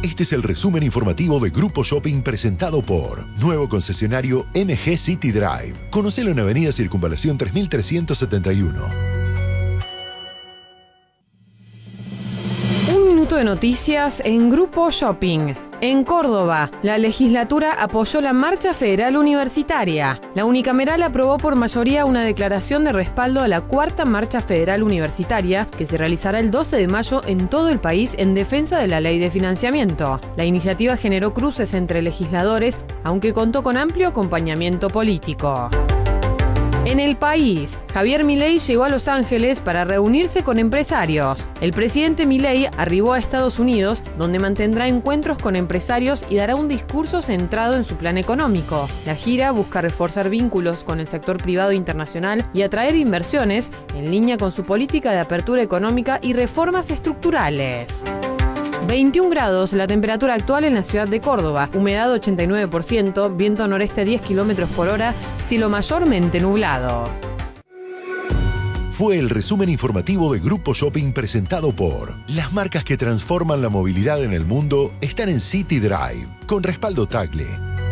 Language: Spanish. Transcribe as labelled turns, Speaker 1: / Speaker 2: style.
Speaker 1: Este es el resumen informativo de Grupo Shopping presentado por nuevo concesionario MG City Drive. Conocelo en Avenida Circunvalación 3371.
Speaker 2: Un minuto de noticias en Grupo Shopping. En Córdoba, la legislatura apoyó la Marcha Federal Universitaria. La unicameral aprobó por mayoría una declaración de respaldo a la cuarta Marcha Federal Universitaria, que se realizará el 12 de mayo en todo el país en defensa de la ley de financiamiento. La iniciativa generó cruces entre legisladores, aunque contó con amplio acompañamiento político. En el país, Javier Milei llegó a Los Ángeles para reunirse con empresarios. El presidente Milei arribó a Estados Unidos, donde mantendrá encuentros con empresarios y dará un discurso centrado en su plan económico. La gira busca reforzar vínculos con el sector privado internacional y atraer inversiones en línea con su política de apertura económica y reformas estructurales. 21 grados la temperatura actual en la ciudad de Córdoba, humedad 89%, viento noreste 10 km por hora, cielo mayormente nublado.
Speaker 1: Fue el resumen informativo de Grupo Shopping presentado por las marcas que transforman la movilidad en el mundo están en City Drive, con respaldo Tagle.